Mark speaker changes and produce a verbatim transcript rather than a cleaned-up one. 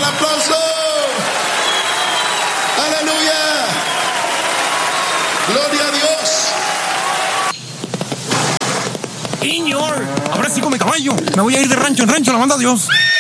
Speaker 1: aplauso. Aleluya. Gloria a Dios.
Speaker 2: Señor, ahora sí come caballo. Me voy a ir de rancho en rancho, la manda Dios.